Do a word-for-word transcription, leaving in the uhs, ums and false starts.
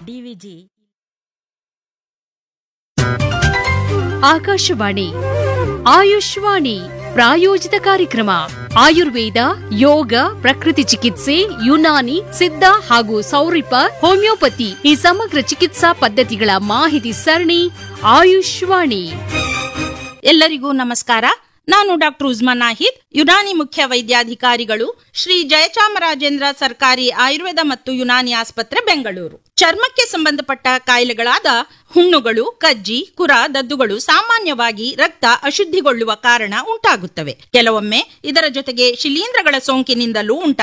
ಡಿವಿಜಿ. ಆಕಾಶವಾಣಿ ಆಯುಷ್ವಾಣಿ ಪ್ರಾಯೋಜಿತ ಕಾರ್ಯಕ್ರಮ. ಆಯುರ್ವೇದ, ಯೋಗ, ಪ್ರಕೃತಿ ಚಿಕಿತ್ಸೆ, ಯುನಾನಿ, ಸಿದ್ಧ ಹಾಗೂ ಸೌರಿಪ, ಹೋಮಿಯೋಪತಿ ಈ ಸಮಗ್ರ ಚಿಕಿತ್ಸಾ ಪದ್ಧತಿಗಳ ಮಾಹಿತಿ ಸರಣಿ ಆಯುಷ್ವಾಣಿ. ಎಲ್ಲರಿಗೂ ನಮಸ್ಕಾರ. ನಾನು ಡಾಕ್ಟರ್ ಉಜ್ಮಾ ನಾಹಿದ್, ಯುನಾನಿ ಮುಖ್ಯ ವೈದ್ಯಾಧಿಕಾರಿಗಳು, ಶ್ರೀ ಜಯಚಾಮರಾಜೇಂದ್ರ ಸರ್ಕಾರಿ ಆಯುರ್ವೇದ ಮತ್ತು ಯುನಾನಿ ಆಸ್ಪತ್ರೆ, ಬೆಂಗಳೂರು. ಚರ್ಮಕ್ಕೆ ಸಂಬಂಧಪಟ್ಟ ಕಾಯಿಲೆಗಳಾದ ಹುಣ್ಣುಗಳು, ಕಜ್ಜಿ, ಕುರ, ದದ್ದುಗಳು ಸಾಮಾನ್ಯವಾಗಿ ರಕ್ತ ಅಶುದ್ಧಿಗೊಳ್ಳುವ ಕಾರಣ ಉಂಟಾಗುತ್ತವೆ. ಕೆಲವೊಮ್ಮೆ ಇದರ ಜೊತೆಗೆ ಶಿಲೀಂಧ್ರಗಳ ಸೋಂಕಿನಿಂದಲೂ ಉಂಟಾಗುತ್ತವೆ.